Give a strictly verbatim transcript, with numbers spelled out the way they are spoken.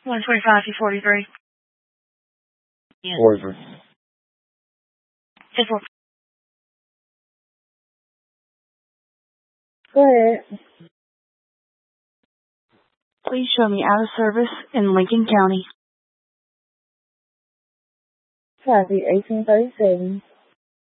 one twenty-five to forty-three. Yeah. forty-three. ten four. Go ahead. Please show me out of service in Lincoln County. Copy, eighteen thirty-seven.